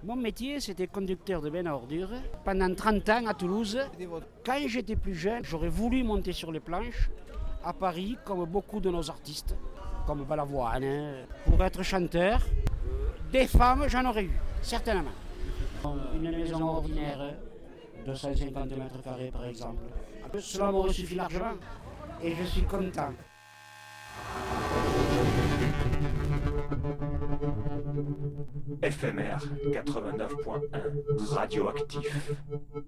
Mon métier, c'était conducteur de benne à ordures pendant 30 ans à Toulouse. Quand j'étais plus jeune, j'aurais voulu monter sur les planches à Paris, comme beaucoup de nos artistes, comme Balavoine, pour être chanteur. Des femmes, j'en aurais eu, certainement. Une maison ordinaire, 250 mètres carrés par exemple. Cela m'aurait suffi largement et je suis content. FMR 89.1 Radioactif.